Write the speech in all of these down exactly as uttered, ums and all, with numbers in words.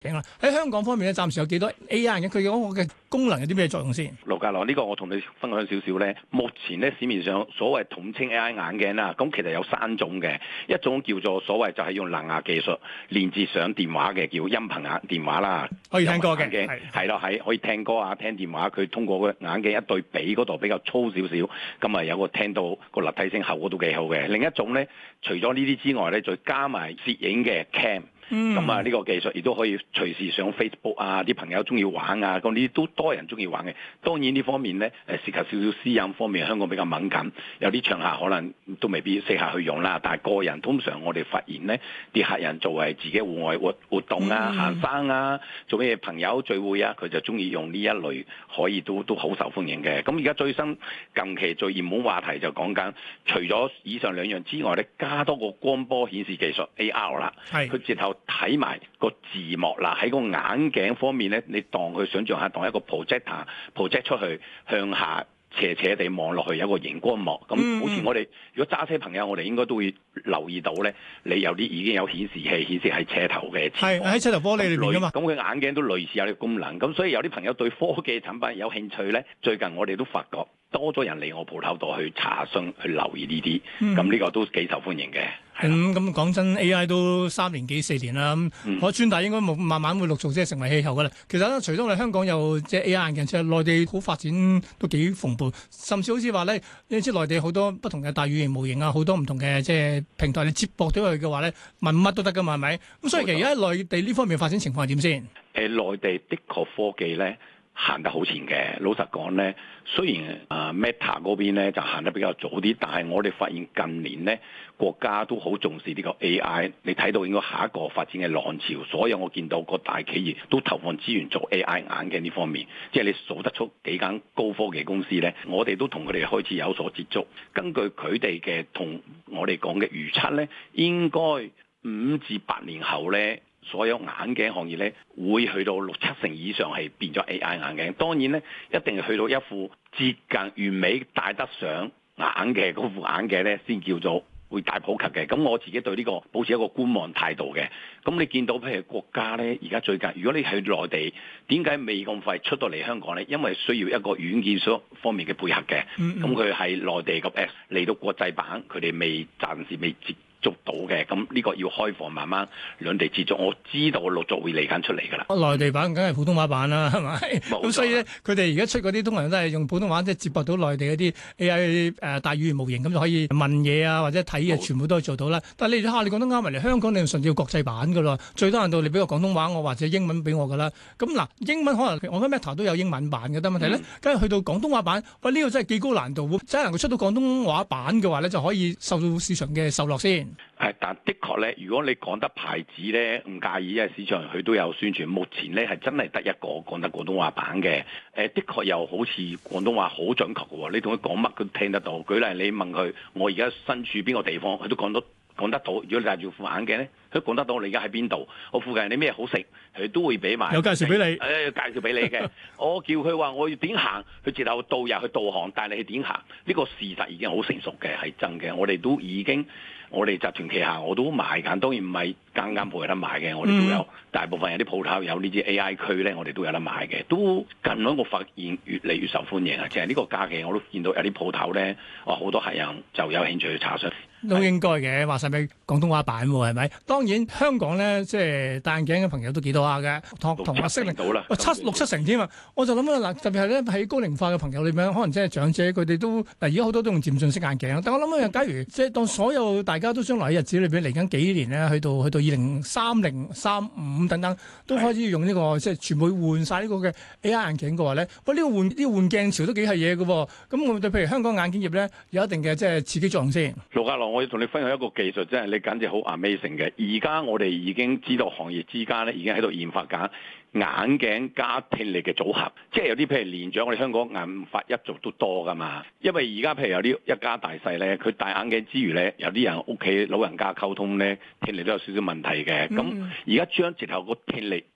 喺香港方面咧，暫時有幾多 A I 眼鏡？佢嗰個嘅功能有啲咩作用先？ 盧家樂，呢個我同你分享少少咧。目前咧市面上所謂統稱 A I 眼鏡啦，咁其實有三種嘅，一種叫做所謂就係用藍牙技術連接上電話嘅，叫音頻眼電話啦， 可以聽歌嘅， 係係咯，係可以聽歌啊，聽電話。佢通過個眼鏡一對比嗰度比較粗少少，咁啊有個聽到個立體聲效果都幾好嘅。另一種咧，除咗呢啲之外咧，再加埋攝影嘅 cam。咁啊，呢個技術亦都可以隨時上 Facebook 啊，啲朋友中意玩啊，咁呢啲都多人中意玩嘅。當然呢方面咧，誒涉及少少私隱方面，香港比較敏感，有啲場合可能都未必適合去用啦。但係個人通常我哋發現咧，啲客人作為自己戶外活活動啊、行山啊、做咩朋友聚會啊，佢就中意用呢一類，可以都都好受歡迎嘅。咁而家最新近期最熱門話題就講緊，除咗以上兩樣之外咧，加多個光波顯示技術 A R 啦，係佢直頭睇埋個字幕啦，喺個眼鏡方面咧，你當佢想象下，當一個 projector project 出去向下斜斜地望落去，有一個熒光幕。咁、嗯、好似我哋如果揸車朋友，我哋應該都會留意到咧，你有啲已經有顯示器顯示喺車頭嘅， 係喺車頭玻璃裏邊噶嘛。 咁佢眼鏡都類似有呢個功能。咁所以有啲朋友對科技產品有興趣咧，最近我哋都發覺多咗人嚟我鋪頭度去查詢，去留意呢啲。咁、嗯、呢個都幾受歡迎嘅。 咁咁講真 ，A I 都三年幾四年啦，咁、嗯、我專大應該冇慢慢會陸續即係成為氣候噶啦。其實咧，除咗我哋香港有即係 A I 眼鏡，其實內地好發展都幾蓬勃，甚至好似話咧，你知內地好多不同嘅大語言模型啊，好多唔同嘅即係平台，你接駁到佢嘅話咧，問乜都得噶嘛，係咪？咁所以其實而家內地呢方面發展情況係點先？誒、 呃，內地的確科技咧行得好前嘅。老實講咧，雖然啊 Meta 嗰邊咧就行得比較早啲，但係我哋發現近年咧國家都好重視呢個 A I。你睇到應該下一個發展嘅浪潮，所有我見到個大企業都投放資源做 A I 眼鏡呢方面，即係你數得出幾間高科技公司咧，我哋都同佢哋開始有所接觸。根據佢哋嘅同我哋講嘅預測咧，應該五至八年後咧，所有眼鏡行業咧會去到六七成以上係變咗 A I 眼鏡。當然咧，一定係去到一副接近完美戴得上眼嘅嗰副眼鏡咧，先叫做會大普及嘅。咁我自己對呢個保持一個觀望態度嘅。咁你見到譬如國家咧，而家最近如果你去內地，點解未咁快出到嚟香港咧？因為需要一個軟件所方面嘅配合嘅。咁佢係內地個 Apps 嚟到國際版，佢哋未暫時未接捉到嘅，咁呢個要開放，慢慢兩地接觸。我知道陸續會嚟緊出嚟㗎啦。 內地版梗係普通話版啦，係咪？咁所以咧，佢哋而家出嗰啲通常都係用普通話，即係接駁到內地嗰啲 A I 誒大語言模型，咁就可以問嘢啊，或者睇嘢，全部都可以做到啦。但係你睇下，你講得啱埋嚟香港，你順要國際版㗎啦。最多限度你俾個廣東話我，或者英文俾我㗎啦。咁嗱，英文可能我覺得 Meta 都有英文版嘅，但問題咧，梗係去到廣東話版，喂呢個真係幾高難度，真係能夠出到廣東話版嘅話咧，就可以受到市場嘅受落先。 係，但的確咧，如果你講得牌子咧，唔介意，因為市場佢都有宣傳。目前咧係真係得一個講得廣東話版嘅。誒，的確又好似廣東話好準確嘅喎，你同佢講乜佢都聽得到。舉例你問佢，我而家身處邊個地方，佢都講到講得到。如果你戴住副眼鏡咧，佢講得到你而家喺邊度，我附近有啲咩好食，佢都會俾埋。 有介紹俾你。誒、 哎，介紹俾你嘅。我叫佢話我要點行，佢直頭導入去導航帶你去點行。呢、這個事實已經好成熟嘅，係真嘅。我哋都已經。我哋集團旗下我都賣緊，當然唔係間間鋪有得賣嘅，我哋都有、嗯、大部分有啲鋪頭有呢啲 A I 區咧，我哋都有得賣嘅。都近來我發現越嚟越受歡迎啊！即係呢個假期我都見到有啲鋪頭咧，哇好多客人就有興趣去查詢。 都應該嘅，話晒俾廣東話版喎，係咪？當然香港咧，即係戴眼鏡嘅朋友都幾多下嘅，同同阿適齡到啦， 七六七成添啊！我就諗啊，嗱，特別係咧喺高齡化嘅朋友裏面，可能即係長者佢哋都嗱，而家好多都用漸進式眼鏡。但我諗啊，假如即係當所有大家都將來喺日子裏邊嚟緊幾年咧，去到去到二零三零、三五等等，都開始用呢、這個即係全部換晒呢個嘅 A I 眼鏡嘅話咧，喂，呢、這個換呢、這個換鏡潮都幾係嘢嘅喎。咁我對譬如香港眼鏡業咧有一定嘅即係刺激作用先。 盧家樂，我要同你分享一個技術，真係你簡直好 amazing 嘅。而家我哋已經知道行業之間咧已經喺度研發緊眼鏡加聽力嘅組合，即係有啲譬如年長，我哋香港銀髮一族都多噶嘛。因為而家譬如有啲一家大細咧，佢戴眼鏡之餘咧，有啲人屋企老人家溝通咧，聽力都有少少問題嘅。咁而家將直頭個聽力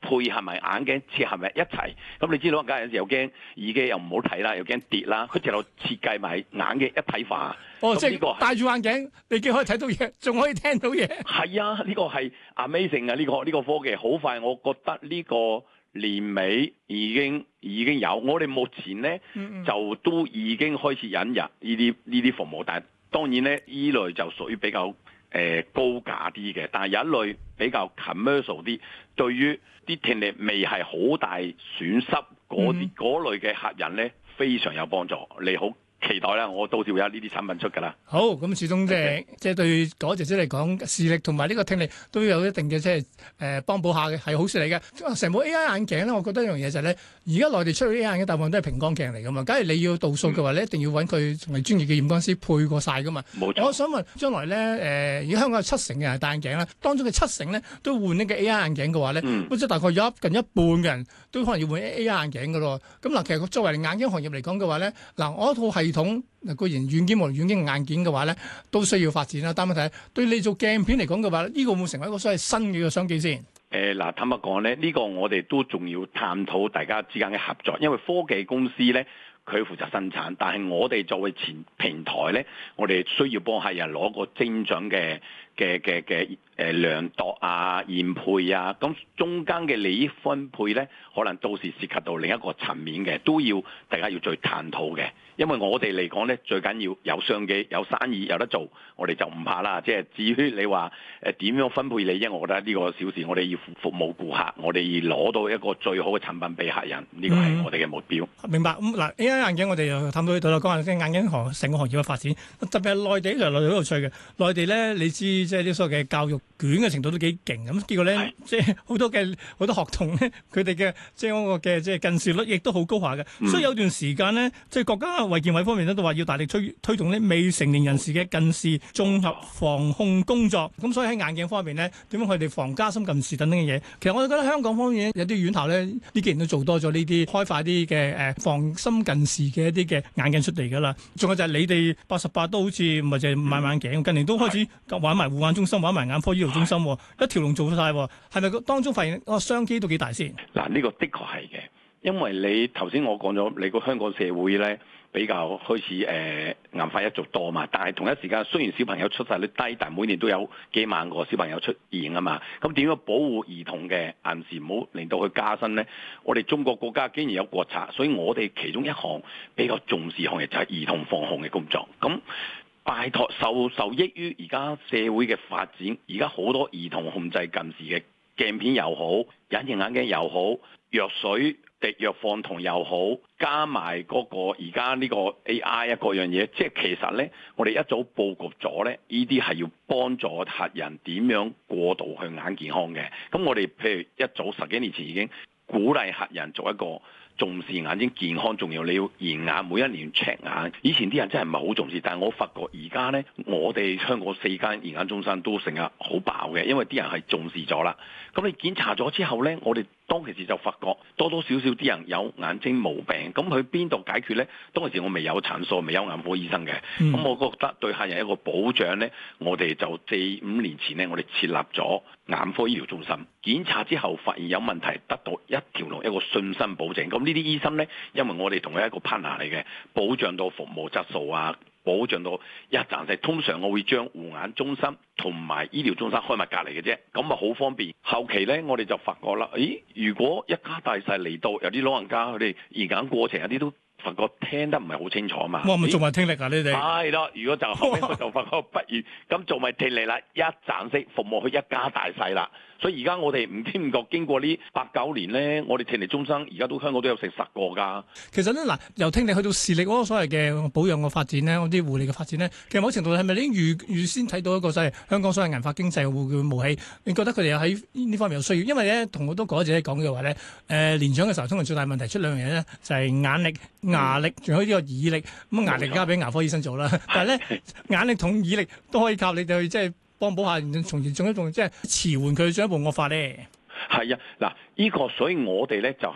配合埋眼鏡切合埋一齊。咁你知道，梗係有時又驚耳機又唔好睇啦，又驚跌啦，佢直頭設計埋眼鏡一體化。 哦，即係戴住眼鏡，你既可以睇到嘢，仲可以聽到嘢。 係啊，呢個係 amazing 啊！呢個呢個科技好快，我覺得呢個年尾已經已經有。我哋目前咧嗯嗯就都已經開始引入呢啲呢啲服務，但係當然咧依類就屬於比較誒、呃、高價啲嘅，但係有一類比較 commercial 啲，對於啲聽力未係好大損失嗰啲嗰類嘅客人咧，非常有幫助。你好期待啦！我到時會有呢啲產品出㗎啦。 好，咁始終即係即係對嗰姐姐嚟講，視力同埋呢個聽力都有一定嘅即係誒幫補下嘅，係好事嚟嘅。成部 A I 眼鏡咧，我覺得一樣嘢就係咧，而家內地出嘅 A I 眼鏡大部分都係平光鏡嚟㗎嘛。假如你要度數嘅話咧，一定要揾佢從嚟專業嘅驗光師配過晒㗎嘛。 冇錯。 我想問將來咧誒，而、呃、家香港有七成嘅人係戴眼鏡啦，當中嘅七成咧都換呢個 A I 眼鏡嘅話咧，咁、嗯、即係大概有近一半嘅人都可能要換 A I 眼鏡㗎咯。咁嗱，其實作為眼鏡行業嚟講嘅話咧，嗱我一套系統。嗱，固然軟件無論軟件硬件嘅話咧，都需要發展啦。但問題對你做鏡片嚟講嘅話，呢、這個會唔會成為一個所謂新嘅商機先？ 誒嗱，坦白講咧，呢、這個我哋都仲要探討大家之間嘅合作，因為科技公司咧佢負責生產，但係我哋作為前平台咧，我哋需要幫客人攞個精準嘅嘅嘅嘅誒量度啊、驗配啊，咁中間嘅利益分配咧，可能到時涉及到另一個層面嘅，都要大家要再探討嘅。因為我哋嚟講咧，最緊要有商機、有生意、有得做，我哋就唔怕啦。即係至於你話誒點樣分配利益，我覺得呢個小事，我哋要服務顧客，我哋要攞到一個最好嘅產品俾客人，呢個係我哋嘅目標。 嗯、明白咁嗱、嗯、A I 眼鏡我哋又探到呢度啦，講下啲眼鏡行成個行業嘅發展，特別係內地，其實內地好有趣嘅。內地咧，你知即係啲所謂嘅教育卷嘅程度都幾勁咁，結果咧即係好多嘅好多學童咧，佢哋嘅即係嗰個嘅即係近視率亦都好高下嘅、嗯，所以有段時間咧，即係國家衛健委方面咧都話要大力推推動啲未成年人士嘅近視綜合防控工作。咁所以喺眼鏡方面咧，點樣佢哋防加深近視等等嘅嘢？其實我哋覺得香港方面有啲院校咧呢幾年都做多咗呢啲開發啲嘅誒防深近視嘅一啲嘅眼鏡出嚟㗎啦。仲有就係你哋八十八都好似唔係淨係賣眼鏡，近年都開始玩埋護眼中心、玩埋眼科醫療中心，一條龍做晒，係咪當中發現個商機都幾大先？ 嗱，呢個的確係嘅，因為你頭先我講咗，你個香港社會咧比較開始誒、呃、癌發一族多嘛，但係同一時間雖然小朋友出世率低，但係每年都有幾萬個小朋友出現啊嘛。咁點樣保護兒童嘅眼視唔好令到佢加深咧？我哋中國國家竟然有國策，所以我哋其中一項比較重視項嘅就係兒童防控嘅工作。咁拜託受受益於而家社會嘅發展，而家好多兒童控制近視嘅鏡片又好，隱形眼鏡又好，藥水滴藥放瞳又好，加埋嗰個而家呢個 A I 啊各樣嘢，即係其實呢，我哋一早佈局咗呢，呢啲係要幫助客人點樣過渡去眼健康嘅。咁我哋譬如一早十幾年前已經鼓勵客人做一個重視眼睛健康重要，你要驗眼，每一年 check 眼。以前啲人真係唔係好重視，但係我發覺而家呢，我哋香港四間驗眼中心都成日好爆嘅，因為啲人係重視咗啦。咁你檢查咗之後呢，我哋當其時就發覺多多少少啲人有眼睛毛病，咁去邊度解決呢？當其時我未有診所，未有眼科醫生嘅，咁、嗯、我覺得對客人一個保障呢，我哋就四五年前呢，我哋設立咗眼科醫療中心，檢查之後發現有問題，得到一條龍一個信心保證。咁呢啲醫生呢，因為我哋同佢一個 partner 嚟嘅，保障到服務質素啊，保障到一站式。通常我會將護眼中心同埋醫療中心開埋隔離嘅啫，咁啊好方便。後期呢，我哋就發覺啦，咦，如果一家大細嚟到，有啲老人家佢哋驗眼過程有啲都發覺聽得唔係好清楚嘛。哇！ 咪做埋聽力啊？你哋係咯，如果就後尾我就發覺不如咁做埋聽力啦，一站式服務佢一家大細啦。所以而家我哋唔知唔覺經過呢八九年咧，我哋聽力中心而家都香港都有成十個㗎。其實咧嗱， 由聽力去到視力嗰個所謂嘅保養嘅發展咧，嗰啲護理嘅發展咧，其實某程度係咪已經預預先睇到一個所謂香港所謂銀髮經濟嘅護嘅武器？你覺得佢哋有喺呢方面有需要？因為咧，同好多嗰者講嘅話咧，誒、呃、年長嘅時候通常最大問題出兩樣嘢咧，就係、是、眼力、牙力，仲有呢個耳力。咁牙力交俾牙科醫生做啦，但係咧眼力同耳力都可以靠你哋去即係。幫補下，從而仲一仲即係遲緩佢進一步惡化咧。 係啊，嗱，呢個所以我哋咧就係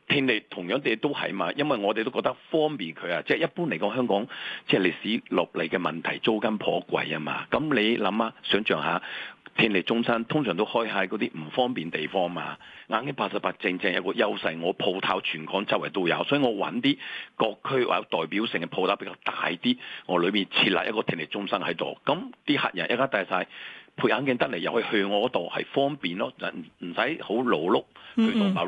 天利同樣地都係嘛，因為我哋都覺得方便佢啊，即係一般嚟講香港即係歷史落嚟嘅問題，租金頗貴啊嘛。咁你諗下，想像下天利中心通常都開喺嗰啲唔方便地方嘛。硬件八十八正正有個優勢，我鋪頭全港周圍都有，所以我揾啲各區或者代表性嘅鋪頭比較大啲，我裏面設立一個天利中心喺度，咁啲客人一家大細配眼鏡得嚟，又可以去我嗰度係方便咯，就唔使好勞碌去到某